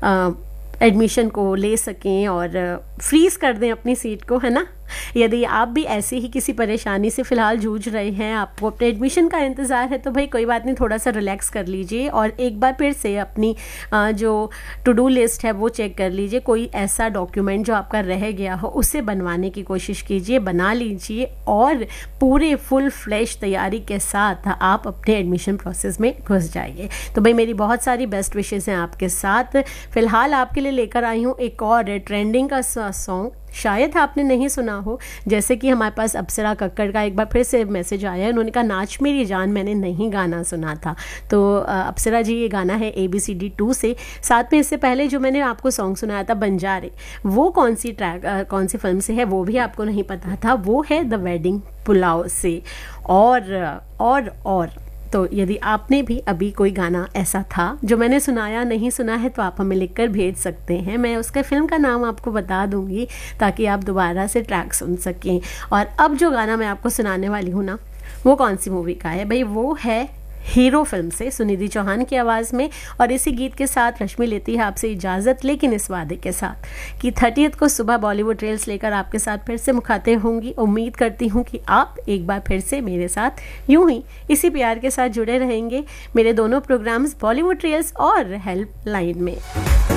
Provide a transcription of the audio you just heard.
Admission को ले सकें और फ्रीज़ कर दें अपनी सीट को, है ना। यदि आप भी ऐसे ही किसी परेशानी से फ़िलहाल जूझ रहे हैं, आपको अपने एडमिशन का इंतज़ार है, तो भाई कोई बात नहीं, थोड़ा सा रिलैक्स कर लीजिए और एक बार फिर से अपनी जो टू डू लिस्ट है वो चेक कर लीजिए। कोई ऐसा डॉक्यूमेंट जो आपका रह गया हो उसे बनवाने की कोशिश कीजिए, बना लीजिए और पूरे फुल फ्लैश तैयारी के साथ आप अपने एडमिशन प्रोसेस में घुस जाइए। तो भाई मेरी बहुत सारी बेस्ट विशेज़ हैं आपके साथ। फ़िलहाल आपके लिए लेकर आई हूँ एक और ट्रेंडिंग का सॉन्ग, शायद आपने नहीं सुना हो। जैसे कि हमारे पास अप्सरा कक्कड़ का एक बार फिर से मैसेज आया है, उन्होंने कहा नाच मेरी जान मैंने नहीं गाना सुना था। तो अप्सरा जी, ये गाना है ABCD 2 से। साथ में इससे पहले जो मैंने आपको सॉन्ग सुनाया था बंजारे, वो कौन सी फिल्म से है वो भी आपको नहीं पता था, वो है द वेडिंग पुलाव से। और तो यदि आपने भी अभी कोई गाना ऐसा था जो मैंने सुनाया नहीं सुना है, तो आप हमें लिखकर भेज सकते हैं। मैं उसका फिल्म का नाम आपको बता दूंगी ताकि आप दोबारा से ट्रैक सुन सकें। और अब जो गाना मैं आपको सुनाने वाली हूँ ना, वो कौन सी मूवी का है भाई, वो है हीरो फिल्म से, सुनिधि चौहान की आवाज़ में। और इसी गीत के साथ रश्मि लेती है आपसे इजाज़त, लेकिन इस वादे के साथ कि 30th को सुबह बॉलीवुड रील्स लेकर आपके साथ फिर से मुखातिब होंगी। उम्मीद करती हूँ कि आप एक बार फिर से मेरे साथ यूं ही इसी प्यार के साथ जुड़े रहेंगे मेरे दोनों प्रोग्राम्स बॉलीवुड रील्स और हेल्पलाइन में।